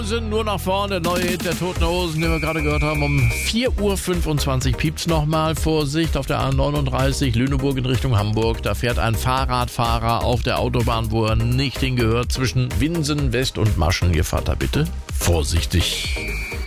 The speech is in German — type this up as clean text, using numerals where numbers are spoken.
Sind nur nach vorne, neue Hit der Toten Hosen, den wir gerade gehört haben. Um 4.25 Uhr piept's nochmal. Vorsicht auf der A39 Lüneburg in Richtung Hamburg. Da fährt ein Fahrradfahrer auf der Autobahn, wo er nicht hingehört, zwischen Winsen West und Maschen. Ihr fahrt da bitte vorsichtig.